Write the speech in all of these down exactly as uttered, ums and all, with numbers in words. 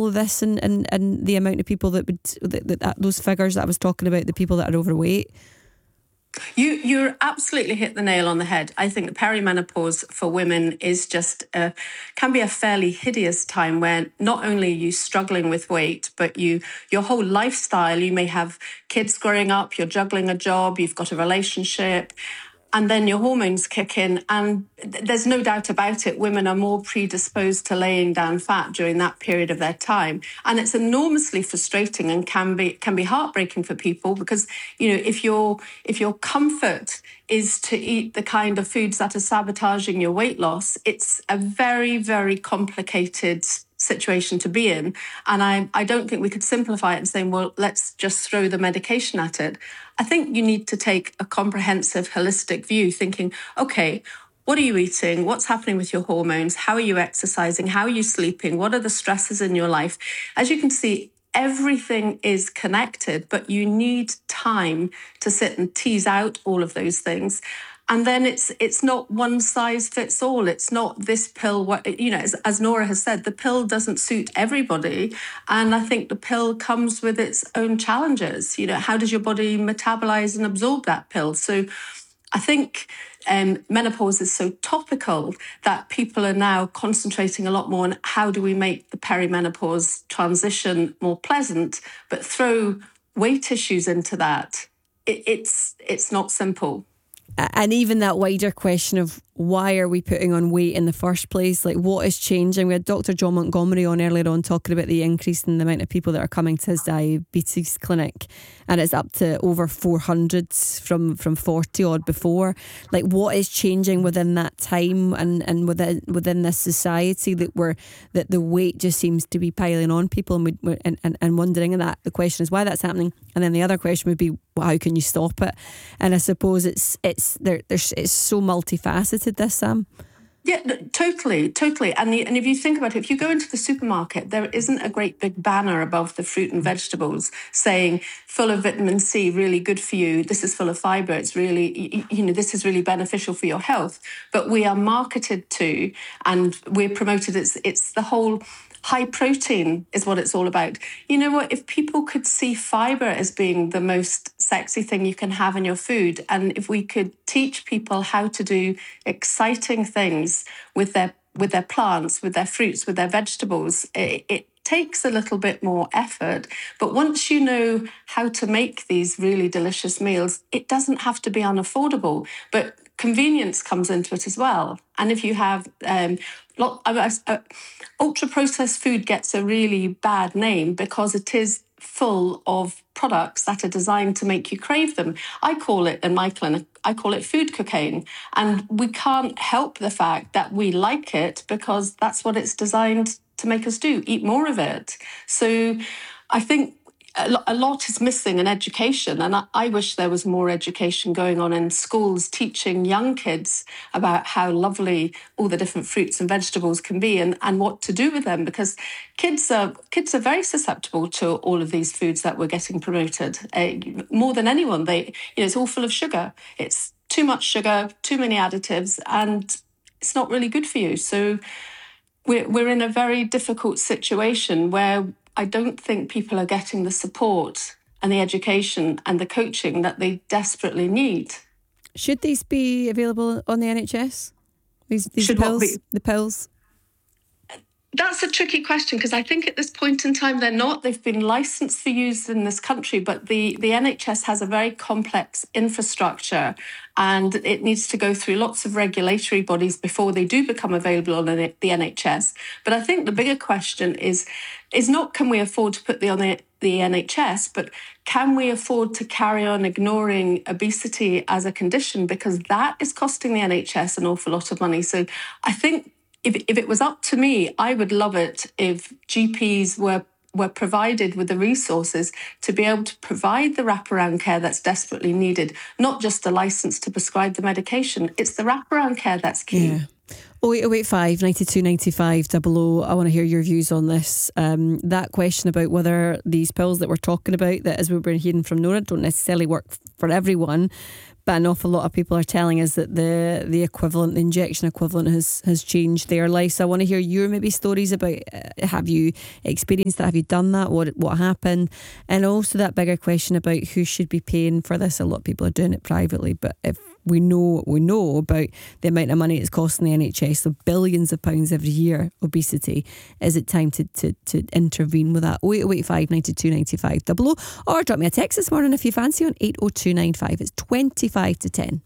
all of this and, and, and the amount of people that would, that, that, that those figures that I was talking about, the people that are overweight? You, you're absolutely hit the nail on the head. I think perimenopause for women is just a, can be a fairly hideous time where not only are you struggling with weight, but you your whole lifestyle, you may have kids growing up, you're juggling a job, you've got a relationship, and then your hormones kick in. And there's no doubt about it, women are more predisposed to laying down fat during that period of their time. And it's enormously frustrating and can be can be heartbreaking for people because, you know, if your if your comfort is to eat the kind of foods that are sabotaging your weight loss, it's a very, very complicated situation to be in. And I, I don't think we could simplify it and say, well, let's just throw the medication at it. I think you need to take a comprehensive, holistic view, thinking, okay, what are you eating? What's happening with your hormones? How are you exercising? How are you sleeping? What are the stresses in your life? As you can see, everything is connected, but you need time to sit and tease out all of those things. And then it's it's not one size fits all. It's not this pill, you know, as, as Nora has said, the pill doesn't suit everybody. And I think the pill comes with its own challenges. You know, how does your body metabolize and absorb that pill? So I think um, menopause is so topical that people are now concentrating a lot more on how do we make the perimenopause transition more pleasant, but throw weight issues into that. It, it's it's not simple. And even that wider question of why are we putting on weight in the first place? Like, what is changing? We had Doctor John Montgomery on earlier on talking about the increase in the amount of people that are coming to his diabetes clinic, and it's up to over four hundred from, from forty odd before. Like, what is changing within that time and, and within within this society that we're that the weight just seems to be piling on people, and we, and, and and wondering, and that the question is why that's happening, and then the other question would be, well, how can you stop it? And I suppose it's it's there there's it's so multifaceted, this, Sam. Yeah, totally, totally. And the, and if you think about it, if you go into the supermarket, there isn't a great big banner above the fruit and vegetables saying full of vitamin C, really good for you. This is full of fibre. It's really, you know, this is really beneficial for your health. But we are marketed to, and we're promoted. It's it's the whole high protein is what it's all about. You know what? If people could see fibre as being the most sexy thing you can have in your food, and if we could teach people how to do exciting things with their with their plants, with their fruits, with their vegetables, it, it takes a little bit more effort. But once you know how to make these really delicious meals, it doesn't have to be unaffordable. But convenience comes into it as well. And if you have um, lot, uh, uh, ultra-processed food gets a really bad name because it is full of products that are designed to make you crave them. I call it, in my clinic, I call it food cocaine. And we can't help the fact that we like it because that's what it's designed to make us do, eat more of it. So I think a lot is missing in education, and I wish there was more education going on in schools teaching young kids about how lovely all the different fruits and vegetables can be and, and what to do with them, because kids are kids are very susceptible to all of these foods that we're getting promoted. Uh, more than anyone, they you know it's all full of sugar. It's too much sugar, too many additives, and it's not really good for you. So we're we're in a very difficult situation where I don't think people are getting the support and the education and the coaching that they desperately need. Should these be available on the N H S? These, these Should pills? What be? The pills? That's a tricky question because I think at this point in time they're not. They've been licensed for use in this country, but the, the N H S has a very complex infrastructure and it needs to go through lots of regulatory bodies before they do become available on the N H S. But I think the bigger question is, is not can we afford to put the on the, the N H S, but can we afford to carry on ignoring obesity as a condition, because that is costing the N H S an awful lot of money. So I think If if it was up to me, I would love it if G Ps were were provided with the resources to be able to provide the wraparound care that's desperately needed, not just a license to prescribe the medication. It's the wraparound care that's key. Yeah. oh eight oh eight five, nine two nine five, double oh. I want to hear your views on this. Um, that question about whether these pills that we're talking about, that as we've been hearing from Nora, don't necessarily work for everyone, but an awful lot of people are telling us that the the equivalent, the injection equivalent has, has changed their life. So I want to hear your maybe stories about, uh, have you experienced that? Have you done that? What what happened? And also that bigger question about who should be paying for this. A lot of people are doing it privately, but if we know what we know about the amount of money it's costing the N H S, so billions of pounds every year, obesity, is it time to, to, to intervene with that? oh eight oh eight five, nine two nine five, double oh, or drop me a text this morning if you fancy on eight oh two nine five. It's twenty-five to ten.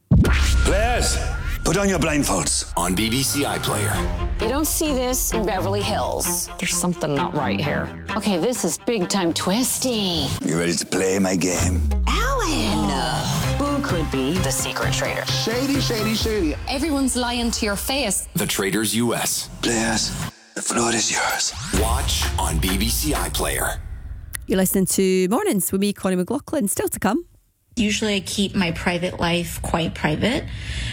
Players, put on your blindfolds. On B B C iPlayer. You don't see this in Beverly Hills. There's something not right here. Okay, this is big time twisty. You ready to play my game? Alan! Who could be the secret traitor? Shady, shady, shady. Everyone's lying to your face. The Traders U S. Players, the floor is yours. Watch on B B C iPlayer. You're listening to Mornings with me, Connie McLaughlin. Still to come. Usually I keep my private life quite private,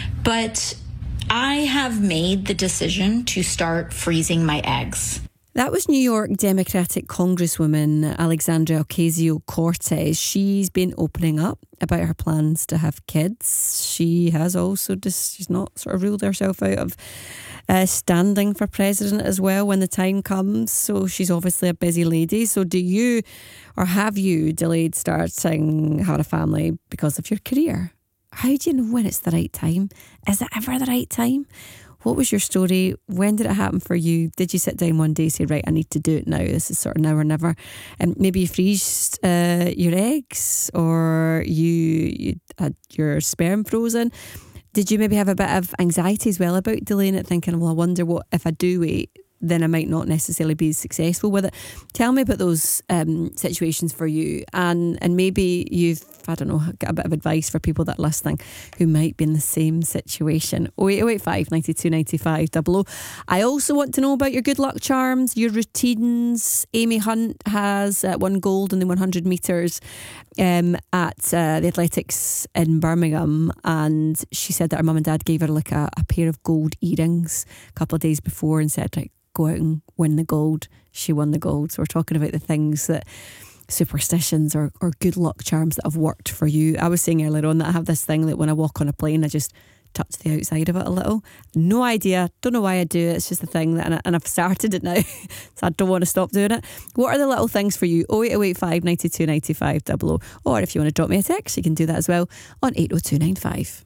but I have made the decision to start freezing my eggs. That was New York Democratic Congresswoman Alexandria Ocasio-Cortez. She's been opening up about her plans to have kids. She has also just, she's not sort of ruled herself out of uh, standing for president as well when the time comes. So she's obviously a busy lady. So do you, or have you delayed starting having a family because of your career? How do you know when it's the right time? Is it ever the right time? What was your story? When did it happen for you? Did you sit down one day and say, right, I need to do it now? This is sort of now or never. And maybe you freezed uh, your eggs, or you, you had your sperm frozen. Did you maybe have a bit of anxiety as well about delaying it, thinking, well, I wonder what if I do wait, then I might not necessarily be successful with it. Tell me about those um, situations for you, and and maybe you've, I don't know, got a bit of advice for people that are listening who might be in the same situation. oh eight oh eight five, nine two nine five, double oh. I also want to know about your good luck charms, your routines. Amy Hunt has uh, won gold in the one hundred metres um, at uh, the Athletics in Birmingham, and she said that her mum and dad gave her like a, a pair of gold earrings a couple of days before and said, like, go out and win the gold. She won the gold. So we're talking about the things that superstitions or, or good luck charms that have worked for you. I was saying earlier on that I have this thing that when I walk on a plane, I just touch the outside of it a little. No idea, don't know why I do it. It's just a thing that, and, I, and I've started it now, so I don't want to stop doing it. What are the little things for you? oh eight oh eight five, nine two nine five, double oh. Or if you want to drop me a text, you can do that as well on eight oh two nine five.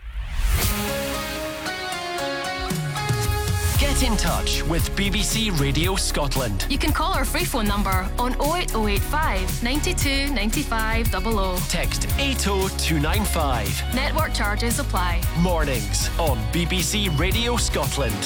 Get in touch with B B C Radio Scotland. You can call our free phone number on oh eight oh eight five, nine two nine five, double oh. Text eight oh two nine five. Network charges apply. Mornings on B B C Radio Scotland.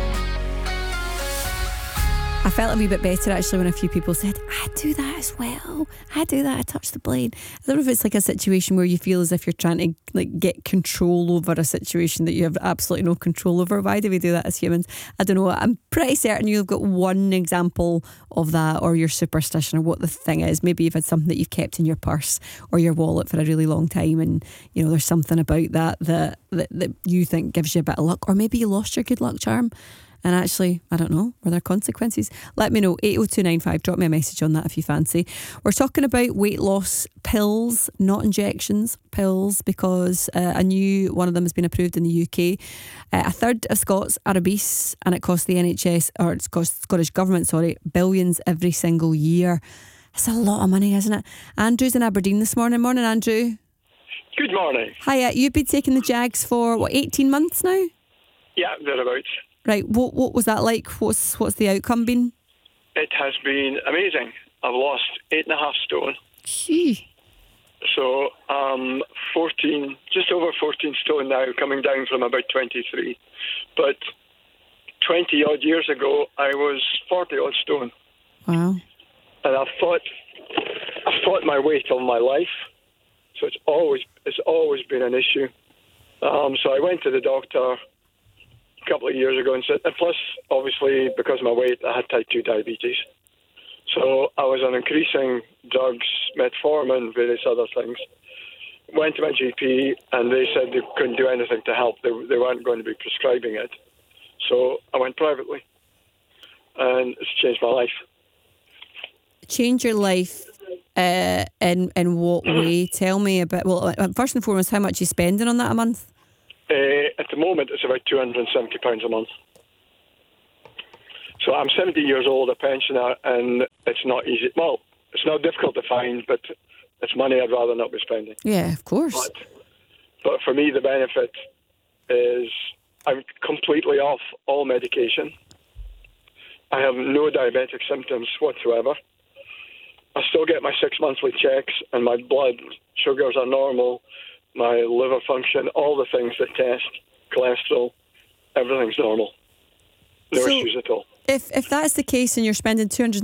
I felt a wee bit better actually when a few people said, I do that as well. I do that, I touch the blade. I don't know if it's like a situation where you feel as if you're trying to like get control over a situation that you have absolutely no control over. Why do we do that as humans? I don't know. I'm pretty certain you've got one example of that, or your superstition, or what the thing is. Maybe you've had something that you've kept in your purse or your wallet for a really long time, and you know there's something about that that, that, that you think gives you a bit of luck. Or maybe you lost your good luck charm. And actually, I don't know, were there consequences? Let me know, eight oh two nine five. Drop me a message on that if you fancy. We're talking about weight loss pills, not injections, pills, because uh, a new one of them has been approved in the U K. Uh, a third of Scots are obese, and it costs the N H S, or it's cost Scottish Government, sorry, billions every single year. It's a lot of money, isn't it? Andrew's in Aberdeen this morning. Morning, Andrew. Good morning. Hiya, you've been taking the Jags for, what, eighteen months now? Yeah, thereabouts. Right, what what was that like? What's what's the outcome been? It has been amazing. I've lost eight and a half stone. Gee. So um, fourteen, just over fourteen stone now, coming down from about twenty-three. But twenty odd years ago, I was forty odd stone. Wow. And I've fought, I've fought my weight all my life. So it's always it's always been an issue. Um, so I went to the doctor a couple of years ago and said, and plus, obviously, because of my weight, I had type two diabetes. So I was on increasing drugs, metformin, various other things. Went to my G P and they said they couldn't do anything to help. They, they weren't going to be prescribing it. So I went privately, and it's changed my life. Change your life uh, in in what way? Tell me about. Well, first and foremost, how much are you spending on that a month? Uh, at the moment, it's about two hundred seventy pounds a month. So I'm seventy years old, a pensioner, and it's not easy. Well, it's not difficult to find, but it's money I'd rather not be spending. Yeah, of course. But, but for me, the benefit is I'm completely off all medication. I have no diabetic symptoms whatsoever. I still get my six monthly checks, and my blood sugars are normal, my liver function, all the things that test, cholesterol, everything's normal. No so issues at all. If if that's the case and you're spending two hundred